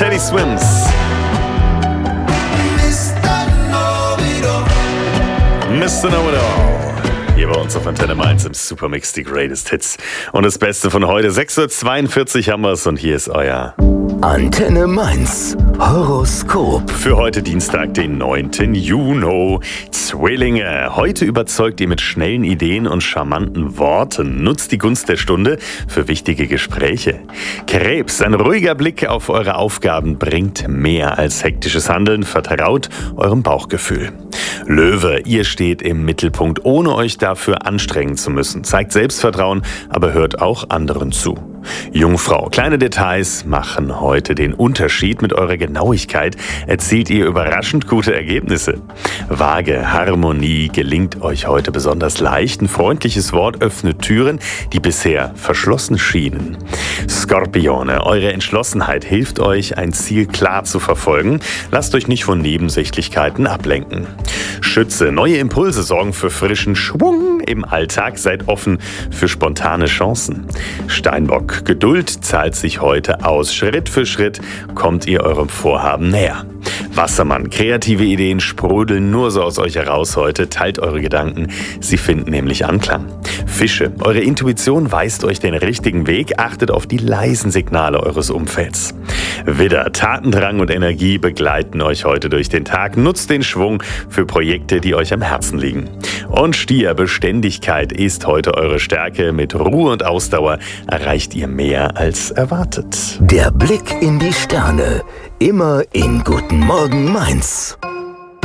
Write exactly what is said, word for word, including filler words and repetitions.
Teddy Swims. Mister Know-It-All. Hier bei uns auf Antenne Mainz im Supermix, die Greatest Hits. Und das Beste von heute, sechs Uhr zweiundvierzig haben wir es und hier ist euer Antenne Mainz Horoskop. Für heute Dienstag, den neunten Juni. Zwillinge. Heute überzeugt ihr mit schnellen Ideen und charmanten Worten. Nutzt die Gunst der Stunde für wichtige Gespräche. Krebs. Ein ruhiger Blick auf eure Aufgaben bringt mehr als hektisches Handeln. Vertraut eurem Bauchgefühl. Löwe. Ihr steht im Mittelpunkt, ohne euch dafür anstrengen zu müssen. Zeigt Selbstvertrauen, aber hört auch anderen zu. Jungfrau. Kleine Details machen heute den Unterschied. Mit eurer Genauigkeit erzielt ihr überraschend gute Ergebnisse. Waage. Harmonie gelingt euch heute besonders leicht. Ein freundliches Wort öffnet Türen, die bisher verschlossen schienen. Skorpione. Eure Entschlossenheit hilft euch, ein Ziel klar zu verfolgen. Lasst euch nicht von Nebensächlichkeiten ablenken. Schütze. Neue Impulse sorgen für frischen Schwung im Alltag. Seid offen für spontane Chancen. Steinbock. Geduld zahlt sich heute aus. Schritt für Schritt kommt ihr eurem Vorhaben näher. Wassermann. Kreative Ideen sprudeln nur so aus euch heraus heute. Teilt eure Gedanken, sie finden nämlich Anklang. Fische. Eure Intuition weist euch den richtigen Weg. Achtet auf die leisen Signale eures Umfelds. Widder. Tatendrang und Energie begleiten euch heute durch den Tag. Nutzt den Schwung für Projekte, die euch am Herzen liegen. Und Stier. Beständigkeit ist heute eure Stärke. Mit Ruhe und Ausdauer erreicht ihr mehr als erwartet. Der Blick in die Sterne. Immer in Guten Morgen Mainz.